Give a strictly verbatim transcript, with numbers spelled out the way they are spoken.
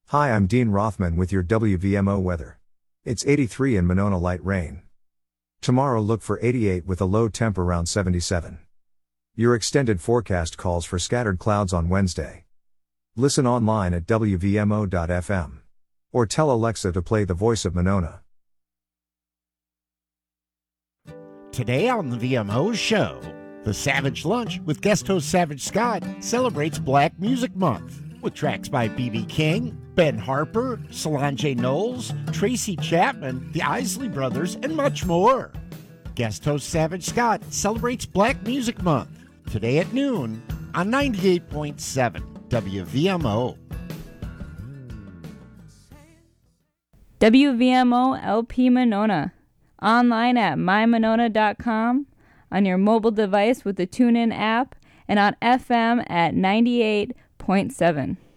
Hi, I'm Dean Rothman with your W V M O weather. It's eighty-three in Monona, light rain. Tomorrow look for eighty-eight with a low temp around seventy-seven. Your extended forecast calls for scattered clouds on Wednesday. Listen online at W V M O dot F M. Or tell Alexa to play The Voice of Monona. Today on the V M O show, the Savage Lunch with guest host Savage Scott celebrates Black Music Month with tracks by B B King, Ben Harper, Solange Knowles, Tracy Chapman, the Isley Brothers, and much more. Guest host Savage Scott celebrates Black Music Month today at noon on ninety-eight point seven W V M O. W V M O L P Monona. Online at my monona dot com, on your mobile device with the TuneIn app, and on F M at ninety-eight point seven.